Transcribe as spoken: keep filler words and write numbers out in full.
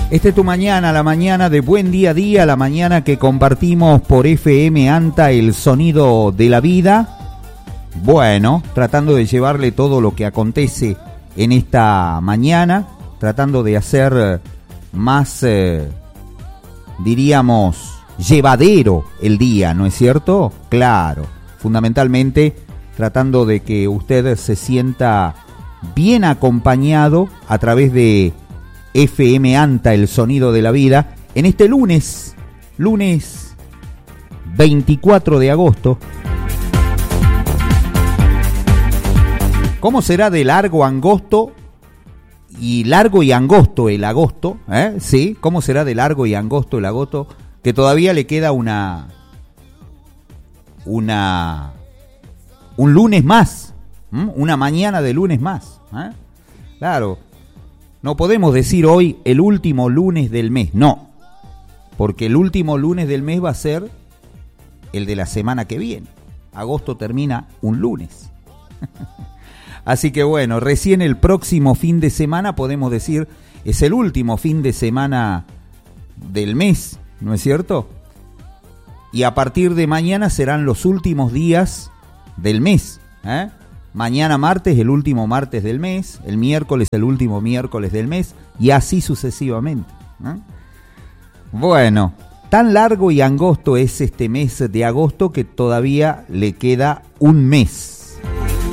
Esta es tu mañana, la mañana de Buen Día a Día, la mañana que compartimos por F M ANTA, el sonido de la vida. Bueno, tratando de llevarle todo lo que acontece en esta mañana, tratando de hacer más, eh, diríamos, llevadero el día, ¿no es cierto? Claro, fundamentalmente tratando de que usted se sienta bien acompañado a través de F M ANTA, el sonido de la vida, en este lunes, lunes veinticuatro de agosto. ¿Cómo será de largo, angosto y largo y angosto el agosto? ¿Eh? ¿Sí? ¿Cómo será de largo y angosto el agosto? Que todavía le queda una, una, un lunes más, ¿m? Una mañana de lunes más. ¿Eh? Claro, no podemos decir hoy el último lunes del mes, no, porque el último lunes del mes va a ser el de la semana que viene. Agosto termina un lunes. Así que bueno, recién el próximo fin de semana podemos decir es el último fin de semana del mes, ¿no es cierto? Y a partir de mañana serán los últimos días del mes, ¿eh? Mañana martes, el último martes del mes, el miércoles, el último miércoles del mes, y así sucesivamente, ¿eh? Bueno, tan largo y angosto es este mes de agosto que todavía le queda un mes.